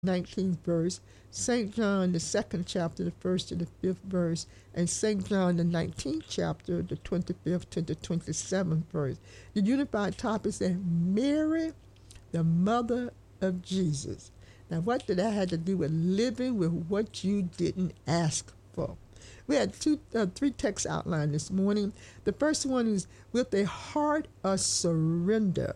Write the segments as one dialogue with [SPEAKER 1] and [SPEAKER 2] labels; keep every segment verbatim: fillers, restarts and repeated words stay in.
[SPEAKER 1] nineteenth verse, Saint John, the second chapter, the first to the fifth verse, and Saint John, the nineteenth chapter, the twenty-fifth to the twenty-seventh verse. The unified topic says, Mary, the mother of Jesus. Now, what did that have to do with living with what you didn't ask for? We had two, uh, three texts outlined this morning. The first one is, with a heart of surrender,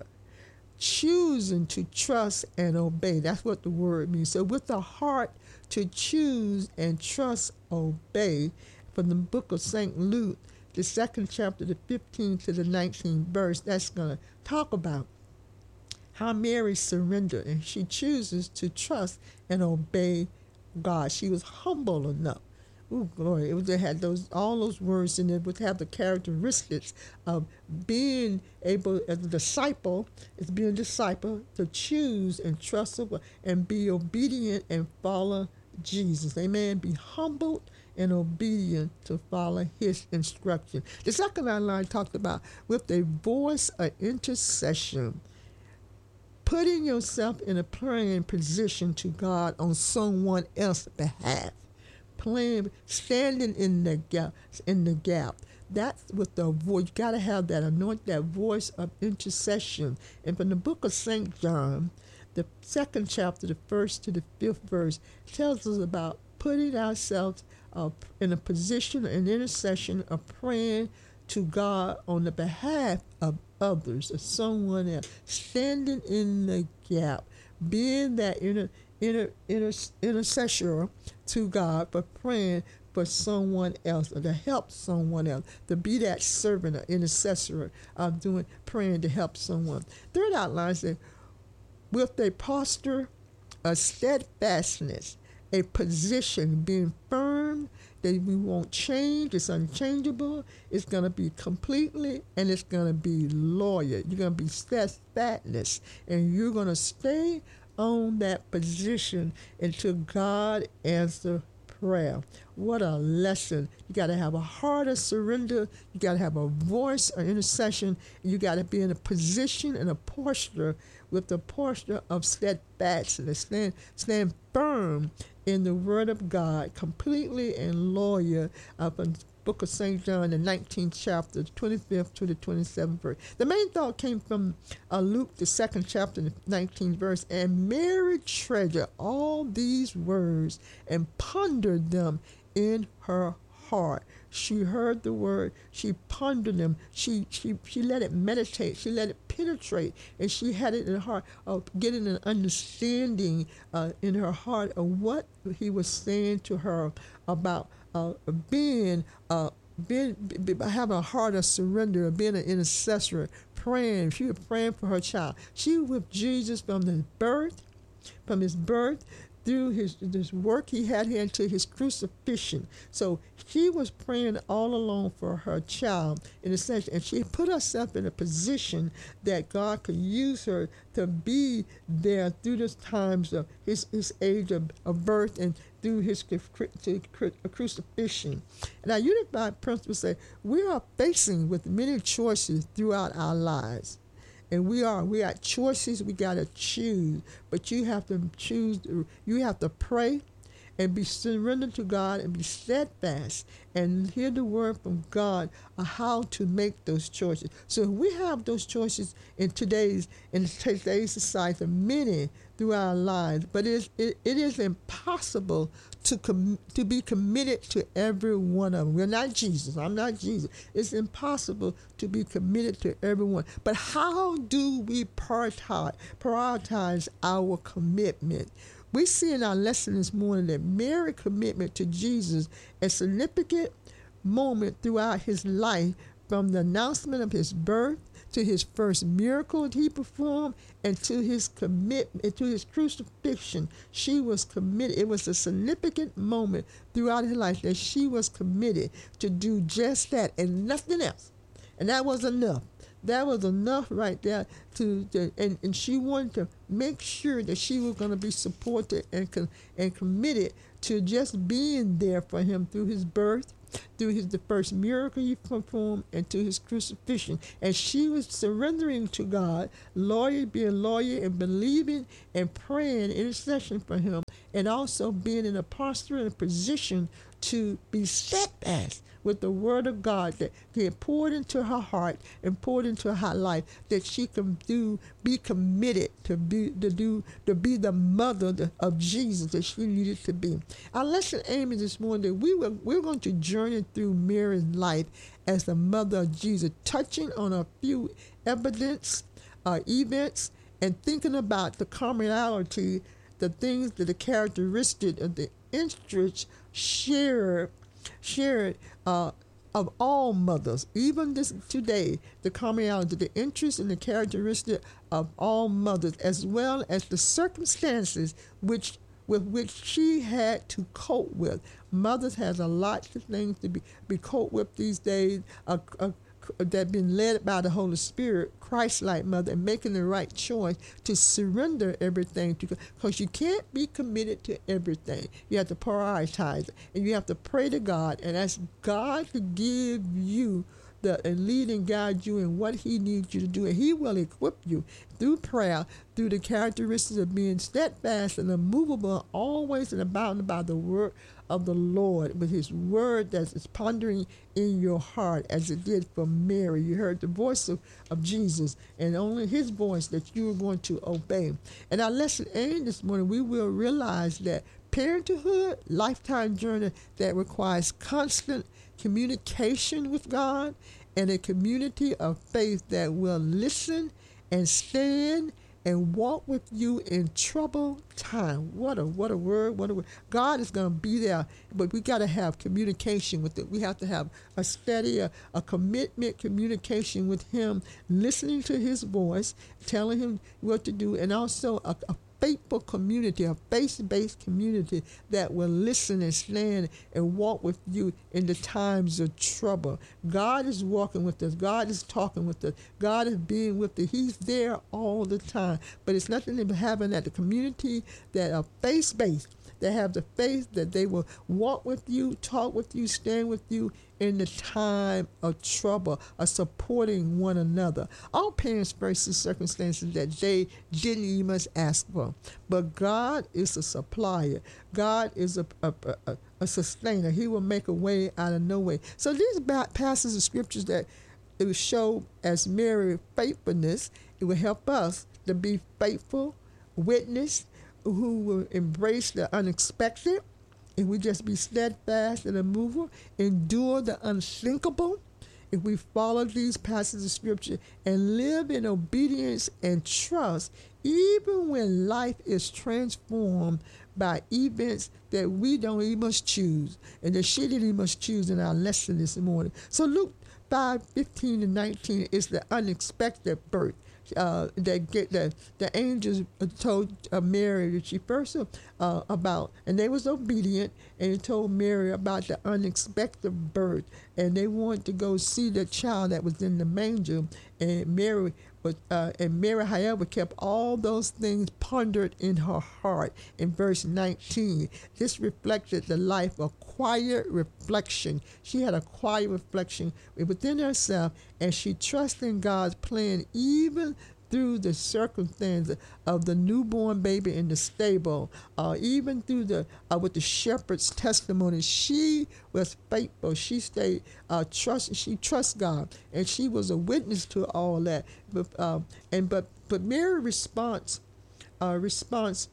[SPEAKER 1] choosing to trust and obey. That's what the word means. So with a heart to choose and trust, obey, from the book of Saint Luke, the second chapter, the fifteenth to the nineteenth verse, that's going to talk about how Mary surrendered and she chooses to trust and obey God. She was humble enough. Oh, glory. It was, it had those all those words in it would have the characteristics of being able, as a disciple, is being a disciple, to choose and trust and be obedient and follow Jesus. Amen. Be humbled and obedient to follow his instruction. The second outline talked about with a voice of intercession, putting yourself in a praying position to God on someone else's behalf. Playing, standing in the gap, in the gap. That's with the voice. You got to have that anoint, that voice of intercession. And from the book of Saint John, the second chapter, the first to the fifth verse, tells us about putting ourselves uh, in a position, an intercession of praying to God on the behalf of others or someone else, standing in the gap, being that inner, inner, inner intercessor to God for praying for someone else or to help someone else, to be that servant or intercessor of doing praying to help someone. Third outline says, with a posture of steadfastness, a position being firm that we won't change, it's unchangeable, it's going to be completely, and it's going to be loyal. You're going to be steadfastness, and you're going to stay on that position until God answers prayer. What a lesson. You got to have a heart of surrender. You got to have a voice of intercession. You got to be in a position and a posture with the posture of steadfastness. Stand, stand firm in the word of God, completely and loyal. Uh, from the book of Saint John, the nineteenth chapter, the twenty-fifth to the twenty-seventh verse. The main thought came from uh, Luke, the second chapter, the nineteenth verse. And Mary treasured all these words and pondered them in her heart. She heard the word, she pondered them, she she she let it meditate, she let it penetrate, and she had it in her heart of getting an understanding uh, in her heart of what he was saying to her about uh, being uh, being be, having a heart of surrender, being an intercessor, praying. She was praying for her child. She was with Jesus from the birth, from his birth, through his this work he had here until his crucifixion. So she was praying all along for her child in a sense, and she put herself in a position that God could use her to be there through the times of his, his age of, of birth and through his crucifixion. And our unified principles say we are facing with many choices throughout our lives. And we are, we got choices, we got to choose. But you have to choose, you have to pray and be surrendered to God and be steadfast and hear the word from God on how to make those choices. So we have those choices in today's in today's society, many through our lives, but it is, it, it is impossible to com- to be committed to every one of them. We're not Jesus. I'm not Jesus. It's impossible to be committed to everyone. But how do we prioritize, prioritize our commitment? We see in our lesson this morning that Mary's commitment to Jesus, a significant moment throughout his life, from the announcement of his birth to his first miracle that he performed and to his commitment, to his crucifixion. She was committed. It was a significant moment throughout her life that she was committed to do just that and nothing else. And that was enough. That was enough right there to, to and, and she wanted to make sure that she was going to be supported and con, and committed to just being there for him through his birth, through his the first miracle he performed, and to his crucifixion. And she was surrendering to God, loyal, being loyal and believing and praying intercession for him, and also being in a posture and a position to be steadfast with the word of God that he had poured into her heart and poured into her life, that she can do, be committed to be to do to be the mother of Jesus that she needed to be. Our lesson aiming this morning, we were we're going to journey through Mary's life as the mother of Jesus, touching on a few evidence, uh, events, and thinking about the commonality, the things that the characteristics of the interests shared shared uh, of all mothers, even this today, the commonality, the interests and the characteristic of all mothers, as well as the circumstances which with which she had to cope with. Mothers has a lot of things to be, be coped with these days, uh, uh, that been led by the Holy Spirit, Christ-like mother, and making the right choice to surrender everything to God. Because you can't be committed to everything. You have to prioritize it, and you have to pray to God and ask God to give you the and lead and guide you in what he needs you to do, and he will equip you through prayer, through the characteristics of being steadfast and immovable, always and abounding by the word of the Lord, with his word that is pondering in your heart, as it did for Mary. You heard the voice of, of Jesus, and only his voice that you are going to obey. And our lesson aimed this morning, we will realize that parenthood, lifetime journey that requires constant communication with God, and a community of faith that will listen and stand and walk with you in troubled time. What a what a word, what a word. God is going to be there, but we got to have communication with it. We have to have a steady, a, a commitment communication with him, listening to his voice, telling him what to do, and also a, a faithful community, a faith-based community that will listen and stand and walk with you in the times of trouble. God is walking with us. God is talking with us. God is being with us. He's there all the time. But it's nothing but having that the community that are faith-based, that have the faith that they will walk with you, talk with you, stand with you in the time of trouble, of supporting one another. All parents face the circumstances that they didn't even ask for, but God is a supplier. God is a, a, a, a sustainer. He will make a way out of no way. So these passages of scriptures that it will show as Mary's faithfulness, it will help us to be faithful, witness, who will embrace the unexpected, if we just be steadfast and immovable, endure the unthinkable, if we follow these passages of scripture and live in obedience and trust, even when life is transformed by events that we don't even choose, and that she didn't even choose in our lesson this morning. So Luke five, fifteen and nineteen is the unexpected birth. Uh, that get the the angels told uh, Mary that she first uh, about, and they was obedient, and it told Mary about the unexpected birth, and they wanted to go see the child that was in the manger, and Mary was uh, and Mary, however, kept all those things pondered in her heart. In verse nineteen, this reflected the life of quiet reflection. She had a quiet reflection within herself, and she trusted in God's plan even through the circumstance of the newborn baby in the stable, uh, even through the uh, with the shepherd's testimony. She was faithful. She stayed uh, trust. She trusts God, and she was a witness to all that. But uh, and but but Mary's response, uh, response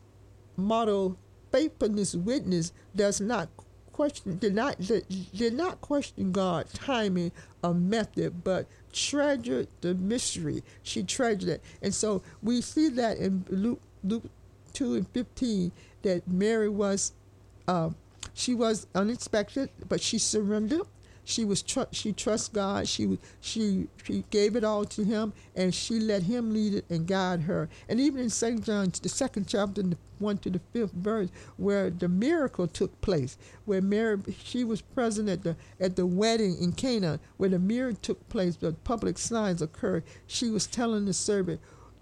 [SPEAKER 1] model faithfulness. Witness does not question did not did, did not question God's timing or method, but treasured the mystery. She treasured it. And so we see that in Luke Luke two and fifteen, that Mary was uh, she was unexpected, but she surrendered. she was tr- she trusts God. She she she gave it all to him, and she let him lead it and guide her. And even in Saint John, the second chapter, in the one to the fifth verse, where the miracle took place, where Mary, she was present at the at the wedding in Cana, where the miracle took place, the public signs occurred. She was telling the servant,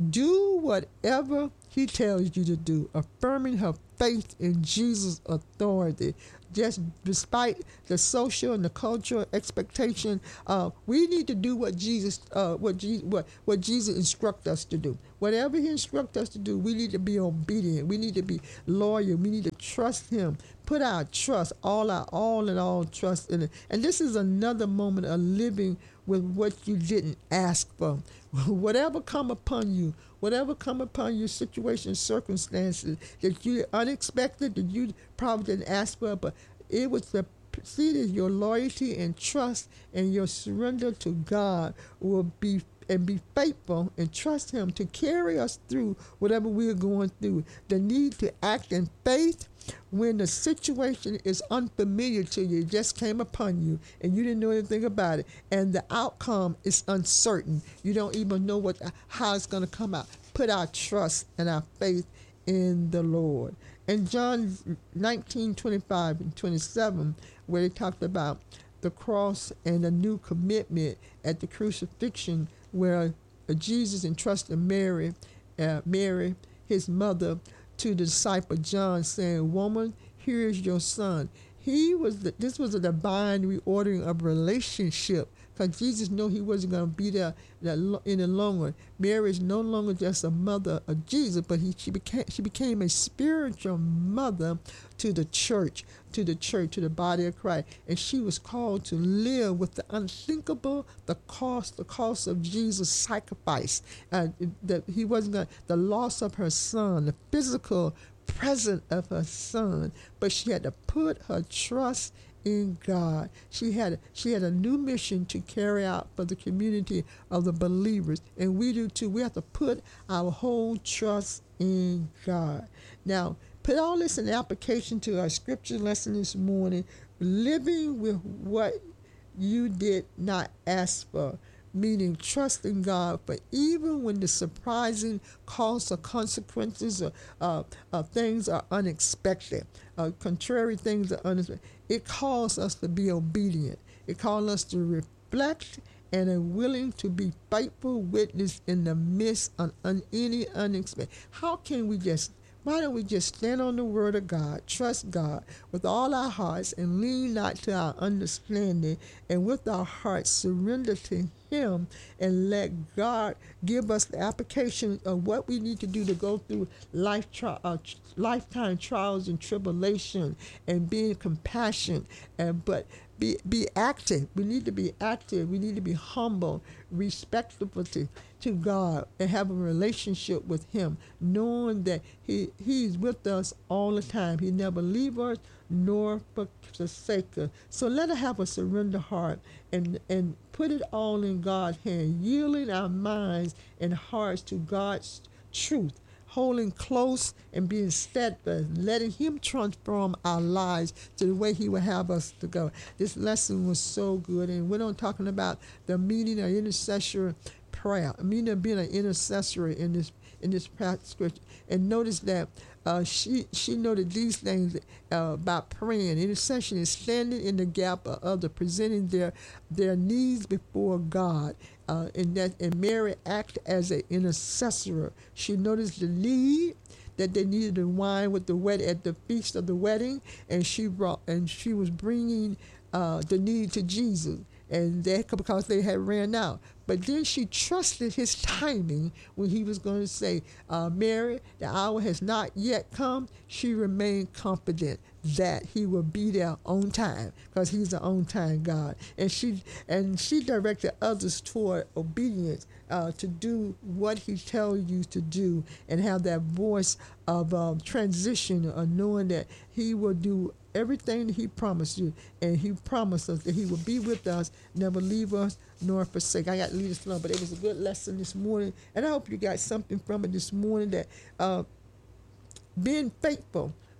[SPEAKER 1] do whatever he tells you to do, affirming her faith in Jesus' authority. Just despite the social and the cultural expectation, uh, we need to do what Jesus, uh, what Jesus, what what Jesus instructs us to do. Whatever he instructs us to do, we need to be obedient. We need to be loyal. We need to trust him. Put our trust, all our all and all trust in it. And this is another moment of living with what you didn't ask for. Whatever come upon you, whatever come upon your situation, circumstances that you unexpected, that you probably didn't ask for, but it was the seed of your loyalty and trust and your surrender to God will be and be faithful and trust him to carry us through whatever we're going through. The need to act in faith when the situation is unfamiliar to you, it just came upon you and you didn't know anything about it, and the outcome is uncertain. You don't even know what how it's going to come out. Put our trust and our faith in the Lord. And John nineteen, twenty-five and twenty-seven, where he talked about the cross and a new commitment at the crucifixion, where Jesus entrusted Mary, uh, Mary, his mother, to the disciple John, saying, "Woman, here is your son." He was the, this was a divine reordering of relationship, because Jesus knew he wasn't going to be there any longer. Mary is no longer just a mother of Jesus, but he, she became she became a spiritual mother to the church, to the church, to the body of Christ, and she was called to live with the unthinkable, the cost, the cost of Jesus' sacrifice. Uh, that he wasn't going, the loss of her son, the physical presence of her son, but she had to put her trust in God. She had she had a new mission to carry out for the community of the believers, and we do too. We have to put our whole trust in God. Now, put all this in application to our scripture lesson this morning, living with what you did not ask for, meaning trusting God for even when the surprising costs or consequences or uh, uh, things are unexpected, uh, contrary things are unexpected. It calls us to be obedient. It calls us to reflect and are willing to be faithful witness in the midst of un- any unexpected. How can we just Why don't we just stand on the word of God, trust God with all our hearts, and lean not to our understanding, and with our hearts surrender to him, and let God give us the application of what we need to do to go through life tri- uh, lifetime trials and tribulation, and being compassionate, and but be be active. We need to be active. We need to be humble, respectful to, to God, and have a relationship with him, knowing that he he's with us all the time. He never leave us nor forsake us. So let us have a surrender heart and and put it all in God's hand, yielding our minds and hearts to God's truth, holding close and being steadfast, letting him transform our lives to the way he would have us to go. This lesson was so good, and we're not talking about the meaning of intercessory prayer, I mean of being an intercessor in this in this scripture. And notice that uh, she she noted these things uh, about praying. Intercession is standing in the gap of others, presenting their their needs before God. Uh, and that and Mary acted as an intercessor. She noticed the need that they needed the wine with the wed at the feast of the wedding, and she brought and she was bringing uh, the need to Jesus, and that because they had ran out. But then she trusted his timing when he was going to say, uh, Mary, the hour has not yet come. She remained confident that he will be there on time, because he's the on time God. And she and she directed others toward obedience, uh, to do what he tells you to do, and have that voice of um, transition, of knowing that he will do everything that he promised you, and he promised us that he will be with us, never leave us nor forsake. I got to leave this alone, but it was a good lesson this morning, and I hope you got something from it this morning, that uh, being faithful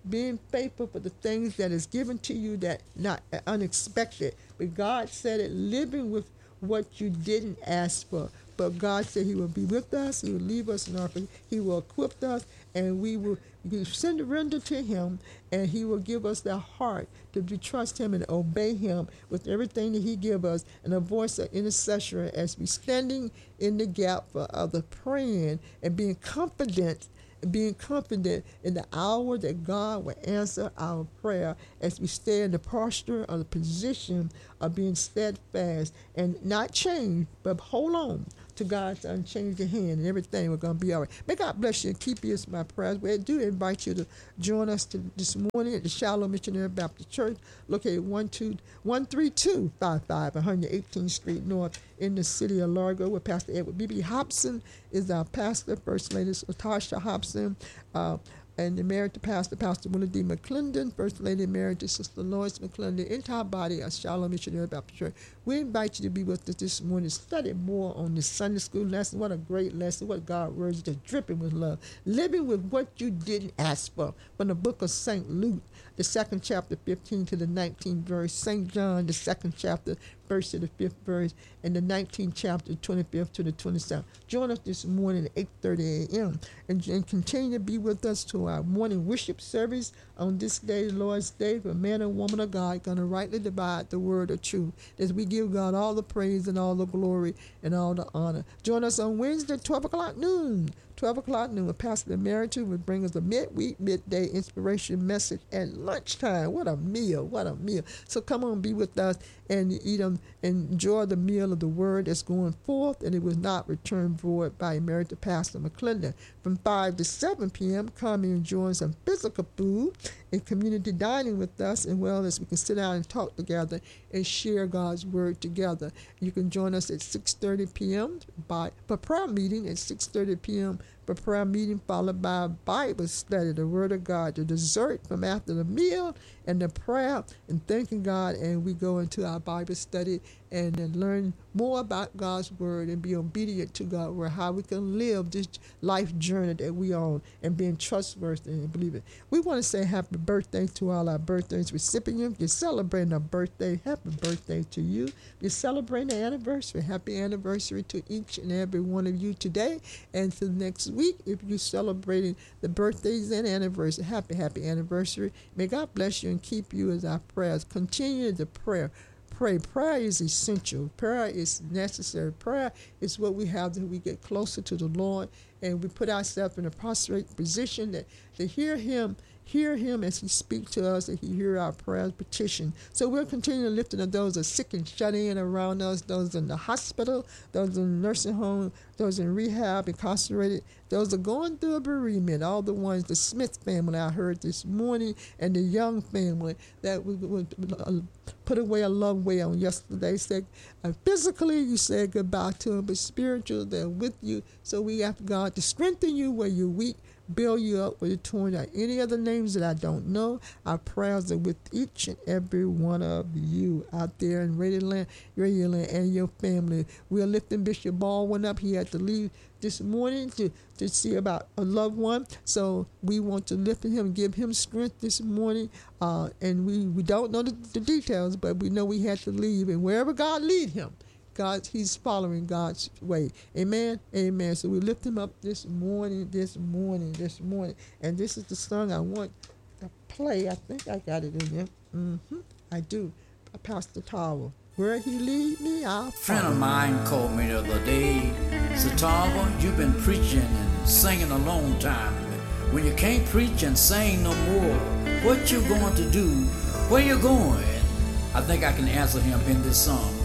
[SPEAKER 1] being faithful for the things that is given to you that not unexpected. But God said it, living with what you didn't ask for. But God said he will be with us, he will leave us in orphan, he will equip us, and we will surrender to him, and he will give us the heart to be, trust him and obey him with everything that he gives us, and a voice of intercession as we standing in the gap for others, praying and being confident being confident in the hour that God will answer our prayer as we stay in the posture or the position of being steadfast and not change, but hold on to God's unchanging hand, and everything we're going to be all right. May God bless you and keep you is my prayers. We do invite you to join us to, this morning at the Shiloh Missionary Baptist Church, located one three two five five one hundred eighteenth Street North in the city of Largo, where Pastor Edward B B. Hobson is our pastor, First Lady Latasha Hobson, uh, and the married to Pastor, Pastor Willie D. McClendon, First Lady married to Sister Lois McClendon, entire body of Shiloh Missionary Baptist Church. We invite you to be with us this morning, study more on this Sunday school lesson. What a great lesson, what God's words just dripping with love. Living with what you didn't ask for. From the book of Saint Luke, the second chapter, fifteen to the nineteenth verse. Saint John, the second chapter, first to the fifth verse, and the nineteenth chapter, twenty-fifth to the twenty-seventh. Join us this morning at eight thirty a.m. And, and continue to be with us to our morning worship service on this day, the Lord's Day, for man and woman of God going to rightly divide the word of truth as we give God all the praise and all the glory and all the honor. Join us on Wednesday, twelve o'clock noon. twelve o'clock noon, with Pastor Emeritus will bring us a midweek, midday inspiration message at lunchtime. What a meal, what a meal. So come on, be with us and eat them, enjoy the meal of the word that's going forth, and it was not returned void by Emeritus Pastor McClendon. From five to seven p.m., come and enjoy some physical food and community dining with us, as well as we can sit down and talk together and share God's word together. You can join us at six thirty p.m. by for prayer meeting at six thirty p.m. for prayer meeting, followed by a Bible study, the word of God, the dessert from after the meal, and the prayer and thanking God, and we go into our Bible study and then learn more about God's word and be obedient to God's word, how we can live this life journey that we on and being trustworthy and believing. We want to say happy birthday to all our birthdays recipients. You're celebrating a birthday. Happy birthday to you. You're celebrating an anniversary. Happy anniversary to each and every one of you today and to next week. If you're celebrating the birthdays and anniversary, happy, happy anniversary. May God bless you and keep you as our prayers. Continue the prayer. Pray. Prayer is essential. Prayer is necessary. Prayer is what we have that we get closer to the Lord, and we put ourselves in a prostrate position that to hear him hear him as he speaks to us, and he hear our prayers, petition. So we'll continue lifting up those that are sick and shut in around us, those in the hospital, those in nursing home, those in rehab, incarcerated, those are going through a bereavement, all the ones, the Smith family I heard this morning, and the Young family that we would put away a loved way on yesterday. Said, uh, physically you said goodbye to them, but spiritual, they're with you. So we ask God to strengthen you where you're weak, build you up where you're torn out. Any other names that I don't know, our prayers are with each and every one of you out there in Radio Land, Radio Land and your family. We are lifting Bishop Baldwin up. He had to leave this morning to, to see about a loved one. So we want to lift him, give him strength this morning. Uh, and we, we don't know the, the details, but we know we had to leave. And wherever God lead him, God, he's following God's way. Amen. Amen. So we lift him up this morning, this morning, this morning. And this is the song I want to play. I think I got it in there. Mm-hmm. I do. Pastor Towel. Where he lead me, I'll follow.
[SPEAKER 2] A friend of mine called me the other day. Said, Tava, you've been preaching and singing a long time. When you can't preach and sing no more, what you going to do? Where you going? I think I can answer him in this song.